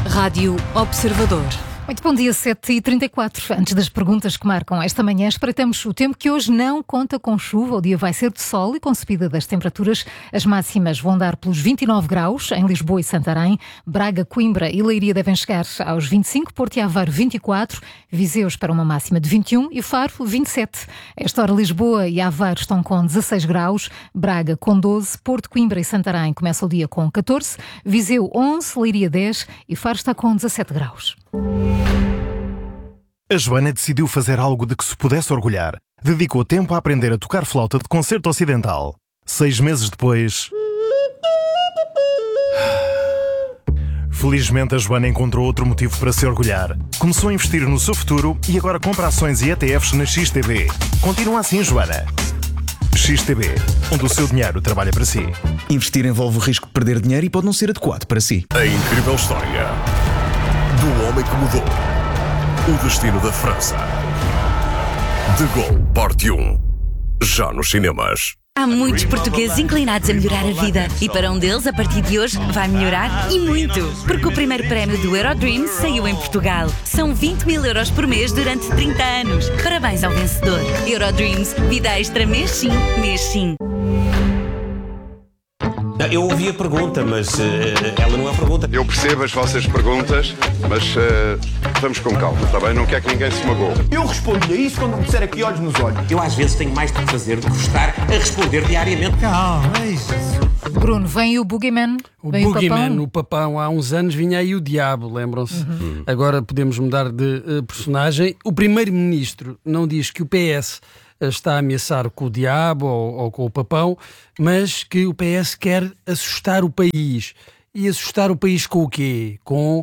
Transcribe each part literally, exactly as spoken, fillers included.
Rádio Observador. Muito bom dia, sete e trinta e quatro. Antes das perguntas que marcam esta manhã, espreitamos o tempo que hoje não conta com chuva. O dia vai ser de sol e com subida das temperaturas. As máximas vão dar pelos vinte e nove graus em Lisboa e Santarém. Braga, Coimbra e Leiria devem chegar aos vinte e cinco, Porto e Aveiro vinte e quatro, Viseu para uma máxima de vinte e um e Faro vinte e sete. A esta hora Lisboa e Aveiro estão com dezasseis graus, Braga com doze, Porto, Coimbra e Santarém começa o dia com catorze, Viseu onze, Leiria dez e Faro está com dezassete graus. A Joana decidiu fazer algo de que se pudesse orgulhar. Dedicou tempo a aprender a tocar flauta de concerto ocidental. Seis meses depois... Felizmente a Joana encontrou outro motivo para se orgulhar. Começou a investir no seu futuro e agora compra ações e E T Fs na X T B. Continua assim, Joana. X T B, onde o seu dinheiro trabalha para si. Investir envolve o risco de perder dinheiro e pode não ser adequado para si. A incrível história do homem que mudou o destino da França. De Gaulle, parte um. Já nos cinemas. Há muitos portugueses inclinados a melhorar a vida. E para um deles, a partir de hoje, vai melhorar e muito. Porque o primeiro prémio do Eurodreams saiu em Portugal. São vinte mil euros por mês durante trinta anos. Parabéns ao vencedor. Eurodreams. Vida extra mês sim, mês sim. Eu ouvi a pergunta, mas uh, ela não é a pergunta. Eu percebo as vossas perguntas, mas uh, vamos com calma, está bem? Não quer que ninguém se magoe. Eu respondo-lhe a isso quando me disser aqui olhos nos olhos. Eu às vezes tenho mais de fazer do que estar a responder diariamente. Calma, é isso. Bruno, vem o Boogeyman? O vem Boogeyman, o o papão. Há uns anos vinha aí o diabo, lembram-se? Uhum. Agora podemos mudar de uh, personagem. O primeiro-ministro não diz que o P S está a ameaçar com o diabo ou, ou com o papão, mas que o P S quer assustar o país. E assustar o país com o quê? Com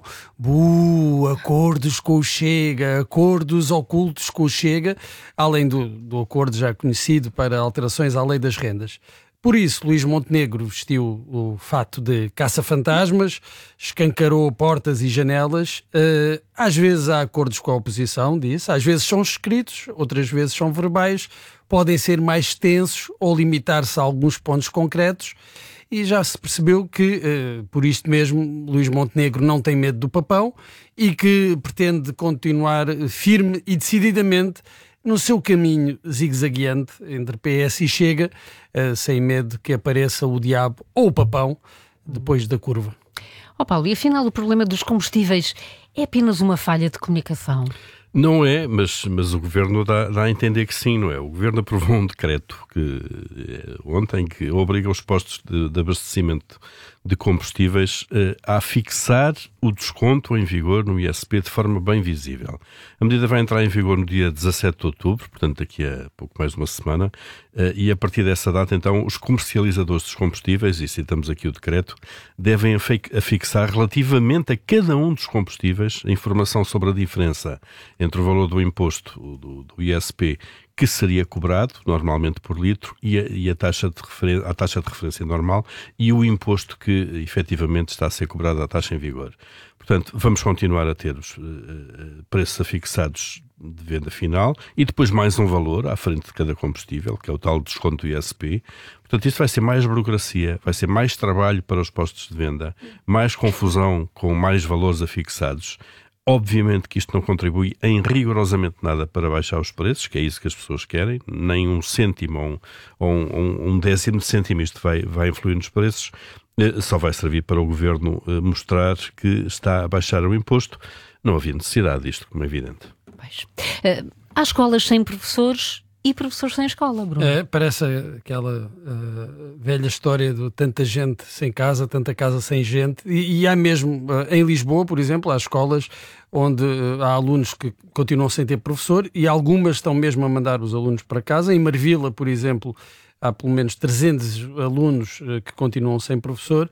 bu, acordos com o Chega, acordos ocultos com o Chega, além do, do acordo já conhecido para alterações à lei das rendas. Por isso, Luís Montenegro vestiu o fato de caça-fantasmas, escancarou portas e janelas. Uh, às vezes há acordos com a oposição, disse. Às vezes são escritos, outras vezes são verbais. Podem ser mais extensos ou limitar-se a alguns pontos concretos. E já se percebeu que, uh, por isto mesmo, Luís Montenegro não tem medo do papão e que pretende continuar firme e decididamente no seu caminho zigue-zagueante entre P S e Chega, uh, sem medo que apareça o diabo ou o papão depois da curva. Ó Paulo, e afinal o problema dos combustíveis é apenas uma falha de comunicação? Não é, mas, mas o Governo dá, dá a entender que sim, não é? O Governo aprovou um decreto que, ontem que obriga os postos de, de abastecimento de combustíveis eh, a fixar o desconto em vigor no I S P de forma bem visível. A medida vai entrar em vigor no dia dezassete de outubro, portanto daqui a pouco mais de uma semana, eh, e a partir dessa data então os comercializadores dos combustíveis, e citamos aqui o decreto, devem afixar relativamente a cada um dos combustíveis a informação sobre a diferença entre o valor do imposto do, do I S P que seria cobrado, normalmente por litro, e a, e a, taxa de referen- a taxa de referência normal e o imposto que efetivamente está a ser cobrado à taxa em vigor. Portanto, vamos continuar a ter os uh, preços afixados de venda final e depois mais um valor à frente de cada combustível, que é o tal desconto do I S P. Portanto, isto vai ser mais burocracia, vai ser mais trabalho para os postos de venda, mais confusão com mais valores afixados. Obviamente que isto não contribui em rigorosamente nada para baixar os preços, que é isso que as pessoas querem, nem um cêntimo ou um, ou um, um décimo de cêntimo isto vai, vai influir nos preços, só vai servir para o Governo mostrar que está a baixar o imposto. Não havia necessidade disto, como é evidente. Pois. Uh, há escolas sem professores e professores sem escola, Bruno. É, parece aquela uh, velha história de tanta gente sem casa, tanta casa sem gente. E, e há mesmo, uh, em Lisboa, por exemplo, há escolas onde uh, há alunos que continuam sem ter professor e algumas estão mesmo a mandar os alunos para casa. Em Marvila, por exemplo, há pelo menos trezentos alunos uh, que continuam sem professor.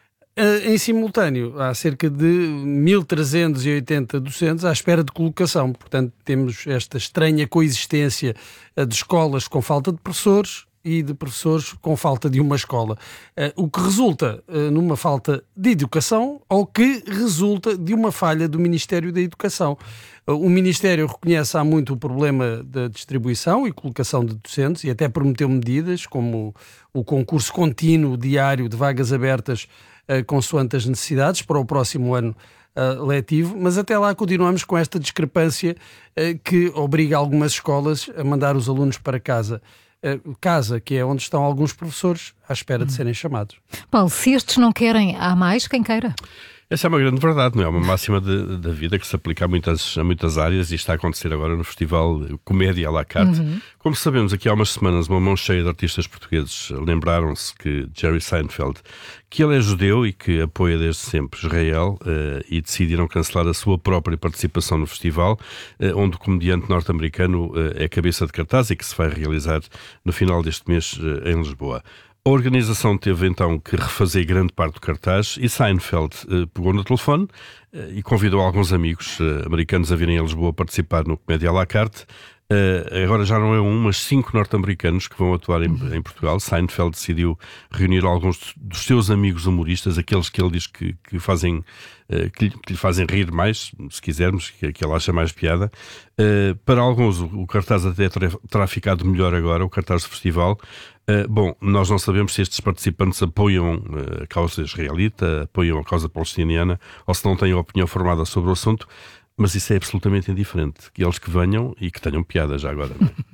Em simultâneo, há cerca de mil trezentos e oitenta docentes à espera de colocação. Portanto, temos esta estranha coexistência de escolas com falta de professores e de professores com falta de uma escola. O que resulta numa falta de educação ou que resulta de uma falha do Ministério da Educação. O Ministério reconhece há muito o problema da distribuição e colocação de docentes e até prometeu medidas como o concurso contínuo diário de vagas abertas consoante as necessidades. Para o próximo ano uh, letivo, mas até lá continuamos com esta discrepância uh, que obriga algumas escolas a mandar os alunos para casa. Uh, casa, que é onde estão alguns professores à espera de serem chamados. Paulo, se estes não querem, há mais quem queira? Essa é uma grande verdade, não é? Uma máxima da vida que se aplica a muitas, a muitas áreas e está a acontecer agora no Festival Comédia à la carte. Uhum. Como sabemos, aqui há umas semanas uma mão cheia de artistas portugueses lembraram-se que Jerry Seinfeld, que ele é judeu e que apoia desde sempre Israel, uh, e decidiram cancelar a sua própria participação no festival, uh, onde o comediante norte-americano uh, é cabeça de cartaz e que se vai realizar no final deste mês uh, em Lisboa. A organização teve então que refazer grande parte do cartaz e Seinfeld uh, pegou no telefone uh, e convidou alguns amigos uh, americanos a virem a Lisboa participar no Comédia à la carte. Uh, agora já não é um, mas cinco norte-americanos que vão atuar em, em Portugal. Seinfeld decidiu reunir alguns dos seus amigos humoristas, aqueles que ele diz que, que, fazem, uh, que, lhe, que lhe fazem rir mais, se quisermos, que, que ele acha mais piada. Uh, para alguns o, o cartaz até terá ficado melhor agora, o cartaz do festival. Uh, bom, nós não sabemos se estes participantes apoiam uh, a causa israelita, apoiam a causa palestiniana, ou se não têm opinião formada sobre o assunto. Mas isso é absolutamente indiferente. Que eles que venham e que tenham piada já agora.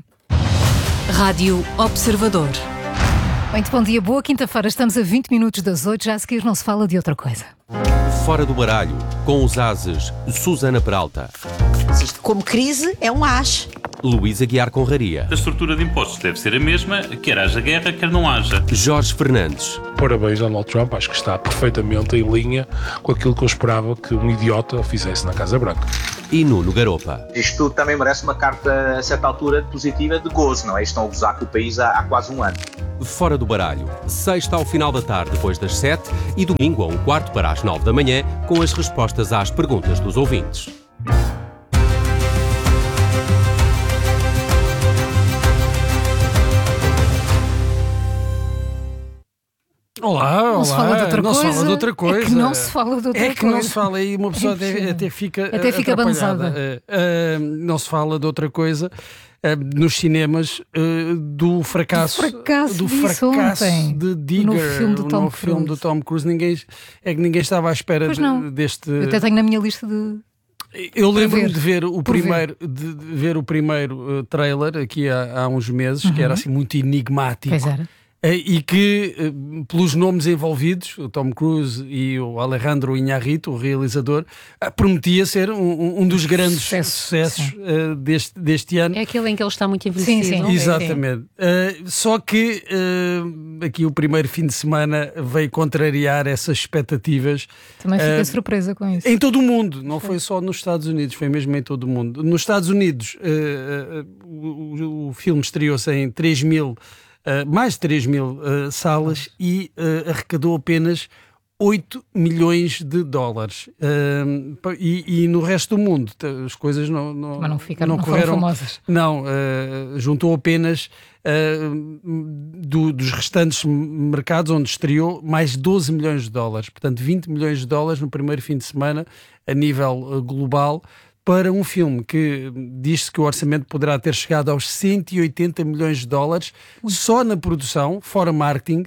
Rádio Observador. Muito bom dia, boa quinta-feira. Estamos a vinte minutos das oito, já a seguir não se fala de outra coisa. Fora do baralho, com os ases Susana Peralta. Isto como crise é um as. Luís Aguiar Conraria. A estrutura de impostos deve ser a mesma, quer haja guerra, quer não haja. Jorge Fernandes. Parabéns a Donald Trump, acho que está perfeitamente em linha com aquilo que eu esperava que um idiota fizesse na Casa Branca. E Nuno Garopa. Isto também merece uma carta, a certa altura, positiva de gozo, não é? Estão a gozar com o país há, há quase um ano. Fora do baralho, sexta ao final da tarde depois das sete e domingo a um quarto para as nove da manhã com as respostas às perguntas dos ouvintes. Olá, não olá. Se fala de outra não coisa. se fala de outra coisa. É que não se fala de outra coisa. É que não se fala e uma pessoa até, até fica Até fica atrapalhada. Uh, uh, não se fala de outra coisa uh, nos cinemas uh, do fracasso, do fracasso, do fracasso ontem, de Digger, no filme do Tom no Cruise. filme do Tom Cruise. Ninguém, é que ninguém estava à espera de, deste... Eu até tenho na minha lista de... Eu lembro-me de ver o primeiro, de, de ver o primeiro uh, trailer aqui há, há uns meses, uhum. que era assim muito enigmático. Pois era. E que, pelos nomes envolvidos, o Tom Cruise e o Alejandro Iñárritu, o realizador, prometia ser um, um dos grandes Sucesso, sucessos uh, deste, deste ano. É aquele em que ele está muito envelhecido. Sim, sim. Exatamente. Uh, só que uh, aqui o primeiro fim de semana veio contrariar essas expectativas. Também fiquei uh, surpresa com isso. Em todo o mundo, não foi só nos Estados Unidos, foi mesmo em todo o mundo. Nos Estados Unidos, uh, uh, o, o filme estreou-se em três mil Uh, mais de três mil uh, salas e uh, arrecadou apenas oito milhões de dólares. Uh, e, e no resto do mundo as coisas não, não, Mas não, ficaram, não correram. Não foram famosas. Não, uh, juntou apenas uh, do, dos restantes mercados onde estreou mais doze milhões de dólares. Portanto, vinte milhões de dólares no primeiro fim de semana a nível uh, global. Para um filme que diz-se que o orçamento poderá ter chegado aos cento e oitenta milhões de dólares só na produção, fora marketing.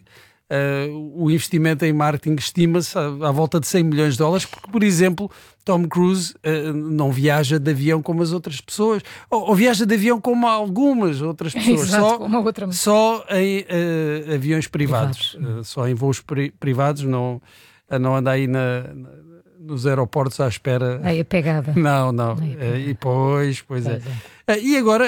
Uh, o investimento em marketing estima-se à, à volta de cem milhões de dólares, porque, por exemplo, Tom Cruise uh, não viaja de avião como as outras pessoas, ou, ou viaja de avião como algumas outras pessoas, Exato, só, como outra... só em uh, aviões privados, privados. Uh, só em voos pri- privados, não, uh, não anda aí na... na nos aeroportos à espera. Aí a pegada. Não, não. É, e pois, pois, pois é. é. E agora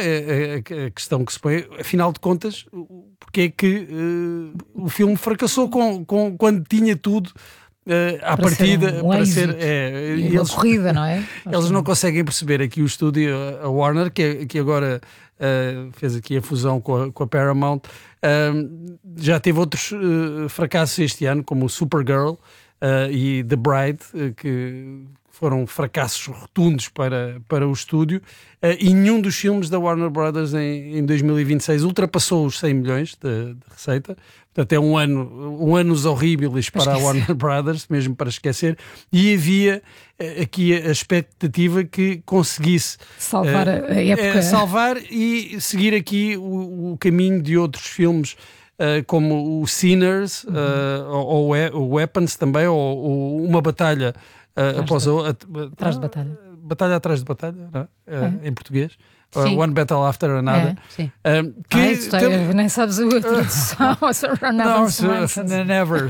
a questão que se põe, afinal de contas, porque é que uh, o filme fracassou com, com, quando tinha tudo uh, à para partida ser um para êxito. ser. É, e uma corrida, não é? Eles não conseguem perceber aqui o estúdio, a Warner, que, que agora uh, fez aqui a fusão com a, com a Paramount, uh, já teve outros uh, fracassos este ano, como o Supergirl. Uh, e The Bride, uh, que foram fracassos rotundos para, para o estúdio, uh, e nenhum dos filmes da Warner Brothers em, em dois mil e vinte e seis ultrapassou os cem milhões de, de receita. Portanto, é um ano, um anos horríveis para a Warner Brothers, mesmo para esquecer, e havia uh, aqui a expectativa que conseguisse salvar uh, a época. Uh, salvar e seguir aqui o, o caminho de outros filmes, Uh, como o Sinners, uhum. uh, ou o Weapons também, ou, ou Uma Batalha uh, após a, a, a, atrás de batalha. Batalha atrás de batalha, não? Uh, é. Em português. Uh, one Battle After Another. É, uh, que Ai, tem... Nem sabes a tradução. Não, never.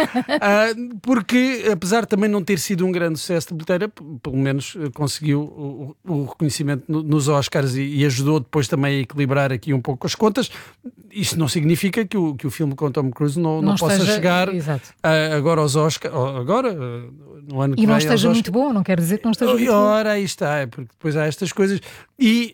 uh, porque, apesar de também não ter sido um grande sucesso de bilheteira, pelo menos uh, conseguiu o, o reconhecimento no, nos Oscars e, e ajudou depois também a equilibrar aqui um pouco as contas. Isso não significa que o, que o filme com Tom Cruise não, não, não possa esteja, chegar uh, agora aos Oscars, agora, uh, no ano que vem. E não vem esteja muito bom, não quer dizer que não esteja muito bom. Ora, aí está, é porque depois há estas coisas. E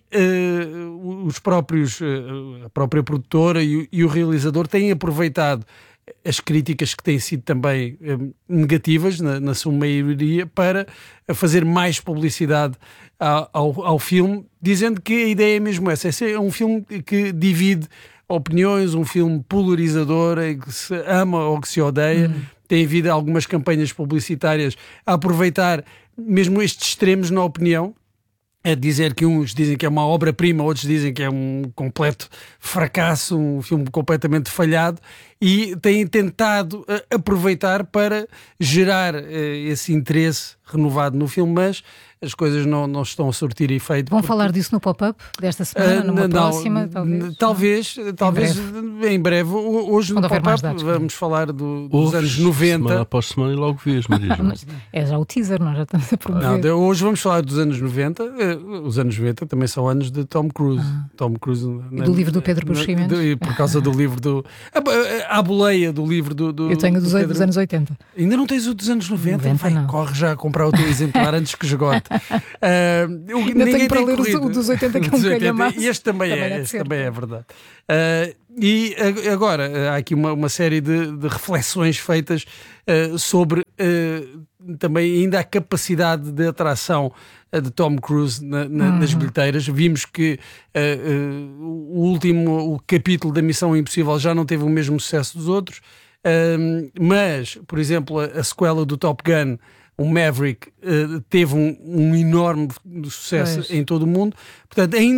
uh, os próprios, uh, a própria produtora e o, e o realizador têm aproveitado as críticas que têm sido também uh, negativas, na, na sua maioria, para fazer mais publicidade ao, ao, ao filme, dizendo que a ideia é mesmo essa. Esse é um filme que divide opiniões, um filme polarizador, em que se ama ou que se odeia. Hum. Tem havido algumas campanhas publicitárias a aproveitar mesmo estes extremos na opinião, a dizer que uns dizem que é uma obra-prima, outros dizem que é um completo fracasso, um filme completamente falhado, e têm tentado uh, aproveitar para gerar uh, esse interesse renovado no filme, mas as coisas não, não estão a surtir efeito. Vão porque... falar disso no pop-up desta semana, uh, numa não, próxima, talvez? Talvez, em talvez breve. em breve. Hoje Quando no pop-up vamos falar do, dos Ouves, anos noventa. Semana após semana e logo vês, Maria. É já o teaser, nós já estamos a promover. Não, de, hoje vamos falar dos anos noventa. Uh, os anos noventa também são anos de Tom Cruise. Ah. Tom Cruise e na, do livro do Pedro Buximentos. Por causa do livro do... A, a, a boleia do livro do... do Eu tenho do dos, Pedro... dos anos oitenta. Ainda não tens o dos anos noventa? noventa Vai, não. Corre já a comprar o teu exemplar antes que esgote. Uh, eu, Ainda tenho para ler o dos oitenta, que é um calhamaço. E este também, também é, este também é verdade. Uh, e agora, há aqui uma, uma série de, de reflexões feitas uh, sobre uh, também ainda a capacidade de atração uh, de Tom Cruise na, na, uhum. nas bilheteiras. Vimos que uh, uh, o último o capítulo da Missão Impossível já não teve o mesmo sucesso dos outros, uh, mas, por exemplo, a, a sequela do Top Gun, o Maverick, uh, teve um, um enorme sucesso pois. em todo o mundo. Portanto, ainda